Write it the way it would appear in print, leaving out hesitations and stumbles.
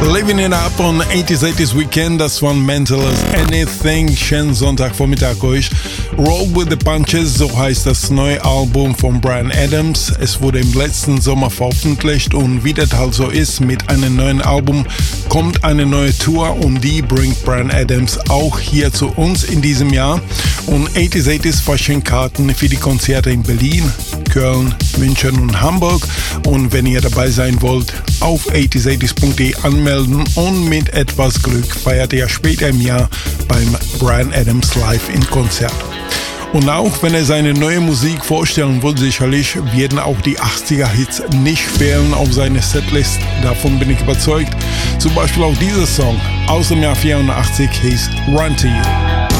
Living It Up on 80s Weekend, das war Mental as Anything. Schönen Sonntagvormittag euch. Roll with the Punches, so heißt das neue Album von Bryan Adams. Es wurde im letzten Sommer veröffentlicht und wie das halt so ist, mit einem neuen Album kommt eine neue Tour und die bringt Bryan Adams auch hier zu uns in diesem Jahr. Und 80s verschenkt Karten für die Konzerte in Berlin, Köln, München und Hamburg. Und wenn ihr dabei sein wollt, auf 80s.de anmelden und mit etwas Glück feiert ihr später im Jahr beim Bryan Adams Live in Konzert. Und auch wenn er seine neue Musik vorstellen will, sicherlich werden auch die 80er-Hits nicht fehlen auf seiner Setlist. Davon bin ich überzeugt. Zum Beispiel auch dieser Song aus dem Jahr 84 hieß Run to You.